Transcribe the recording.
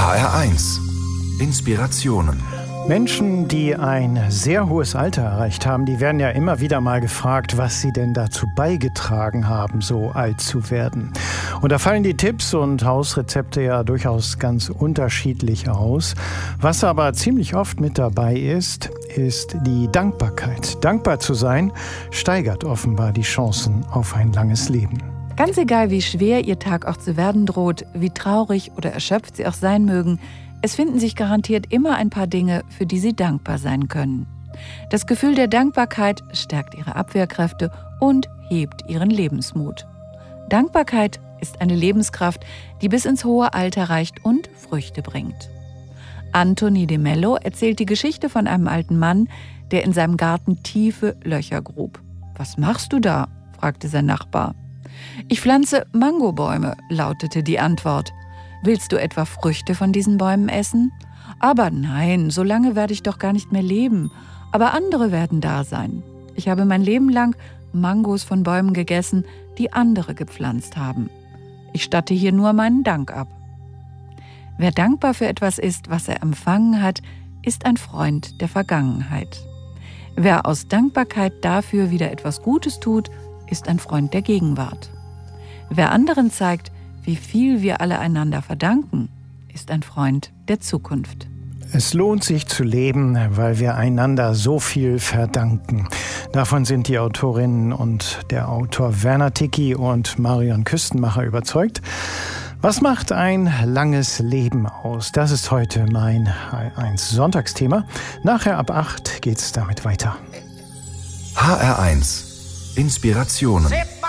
HR1 Inspirationen. Menschen, die ein sehr hohes Alter erreicht haben, die werden ja immer wieder mal gefragt, was sie denn dazu beigetragen haben, so alt zu werden. Und da fallen die Tipps und Hausrezepte ja durchaus ganz unterschiedlich aus. Was aber ziemlich oft mit dabei ist die Dankbarkeit. Dankbar zu sein, steigert offenbar die Chancen auf ein langes Leben. Ganz egal, wie schwer Ihr Tag auch zu werden droht, wie traurig oder erschöpft Sie auch sein mögen, es finden sich garantiert immer ein paar Dinge, für die Sie dankbar sein können. Das Gefühl der Dankbarkeit stärkt Ihre Abwehrkräfte und hebt Ihren Lebensmut. Dankbarkeit ist eine Lebenskraft, die bis ins hohe Alter reicht und Früchte bringt. Anthony de Mello erzählt die Geschichte von einem alten Mann, der in seinem Garten tiefe Löcher grub. »Was machst du da?« fragte sein Nachbar. »Ich pflanze Mangobäume«, lautete die Antwort. »Willst du etwa Früchte von diesen Bäumen essen?« »Aber nein, so lange werde ich doch gar nicht mehr leben. Aber andere werden da sein. Ich habe mein Leben lang Mangos von Bäumen gegessen, die andere gepflanzt haben. Ich statte hier nur meinen Dank ab.« Wer dankbar für etwas ist, was er empfangen hat, ist ein Freund der Vergangenheit. Wer aus Dankbarkeit dafür wieder etwas Gutes tut, ist ein Freund der Gegenwart. Wer anderen zeigt, wie viel wir alle einander verdanken, ist ein Freund der Zukunft. Es lohnt sich zu leben, weil wir einander so viel verdanken. Davon sind die Autorinnen und der Autor Werner Ticki und Marion Küstenmacher überzeugt. Was macht ein langes Leben aus? Das ist heute mein HR1 Sonntagsthema. Nachher ab 8 geht's damit weiter. HR1 Inspirationen.